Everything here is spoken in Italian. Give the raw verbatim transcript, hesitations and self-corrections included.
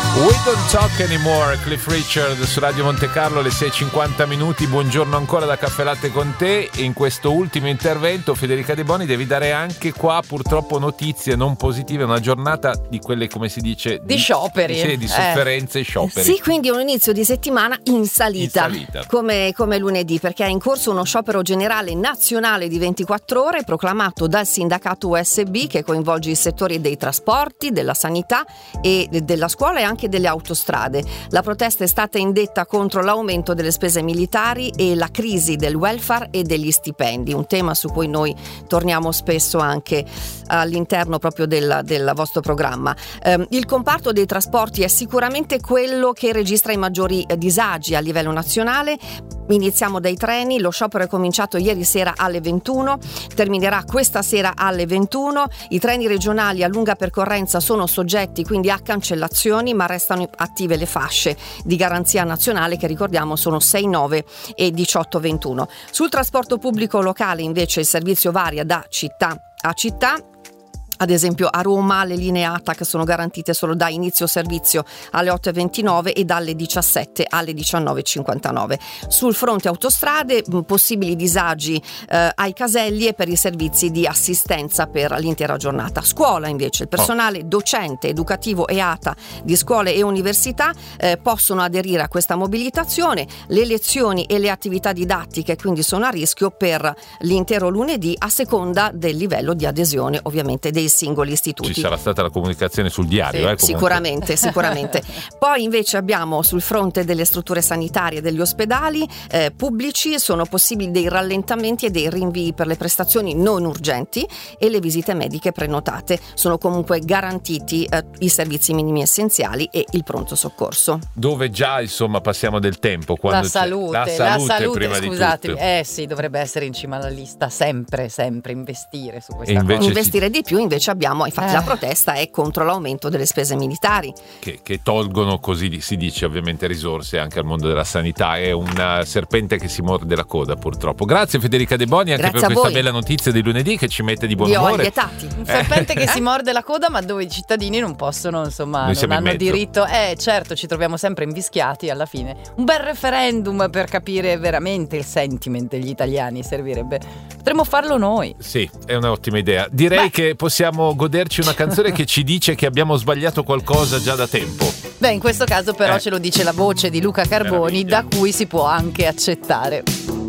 We Don't Talk Anymore, Cliff Richard su Radio Monte Carlo, alle sei e cinquanta minuti. Buongiorno ancora da Caffè Latte con te. In questo ultimo intervento, Federica De Boni, devi dare anche qua purtroppo notizie non positive, una giornata di quelle, come si dice, di, di scioperi, sì, di sofferenze eh. e scioperi. Sì, quindi un inizio di settimana in salita, in salita. Come, come lunedì, perché è in corso uno sciopero generale nazionale di ventiquattro ore proclamato dal sindacato U S B, che coinvolge i settori dei trasporti, della sanità e della scuola e anche delle autostrade. La protesta è stata indetta contro l'aumento delle spese militari e la crisi del welfare e degli stipendi, un tema su cui noi torniamo spesso anche all'interno proprio del, del vostro programma. Eh, il comparto dei trasporti è sicuramente quello che registra i maggiori disagi a livello nazionale. Iniziamo dai treni, lo sciopero è cominciato ieri sera alle ventuno, terminerà questa sera alle ventuno. I treni regionali a lunga percorrenza sono soggetti quindi a cancellazioni, ma restano attive le fasce di garanzia nazionale che, ricordiamo, sono sei nove e diciotto ventuno. Sul trasporto pubblico locale invece il servizio varia da città a città. Ad esempio a Roma le linee A T A C sono garantite solo da inizio servizio alle otto e ventinove e dalle diciassette alle diciannove e cinquantanove. Sul fronte autostrade possibili disagi eh, ai caselli e per i servizi di assistenza per l'intera giornata. Scuola invece, il personale docente, educativo e A T A di scuole e università eh, possono aderire a questa mobilitazione. Le lezioni e le attività didattiche quindi sono a rischio per l'intero lunedì a seconda del livello di adesione ovviamente dei singoli istituti. Ci sarà stata la comunicazione sul diario, sì, eh, sicuramente, sicuramente. Poi invece abbiamo sul fronte delle strutture sanitarie e degli ospedali eh, pubblici sono possibili dei rallentamenti e dei rinvii per le prestazioni non urgenti e le visite mediche prenotate. Sono comunque garantiti eh, i servizi minimi essenziali e il pronto soccorso. Dove già insomma passiamo del tempo quando la salute, la salute, la salute prima scusatemi, di tutto. Eh sì, dovrebbe essere in cima alla lista sempre, sempre investire su questa invece cosa. Investire si... di più invece abbiamo, infatti eh. la protesta è contro l'aumento delle spese militari che, che tolgono, così si dice, ovviamente risorse anche al mondo della sanità. È una serpente che si morde la coda purtroppo. Grazie Federica De Boni anche Grazie per questa voi. bella notizia di lunedì che ci mette di buon Li ho umore. allietati. Un serpente che si morde la coda, ma dove i cittadini non possono, insomma, Noi non hanno in mezzo. diritto. Eh certo, ci troviamo sempre invischiati alla fine. Un bel referendum per capire veramente il sentiment degli italiani servirebbe. Potremmo farlo noi. Sì, è un'ottima idea. Direi Beh. che possiamo goderci una canzone che ci dice che abbiamo sbagliato qualcosa già da tempo. Beh, in questo caso però Eh. ce lo dice la voce di Luca Carboni, Meraviglia. da cui si può anche accettare.